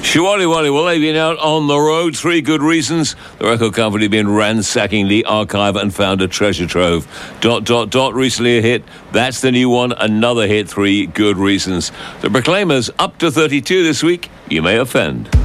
Shwali Wally, well, they've been out on the road. 3 good reasons. The record company been ransacking the archive and found a treasure trove. ... Recently a hit. That's the new one. Another hit. 3 good reasons. The Proclaimers up to 32 this week. You may offend.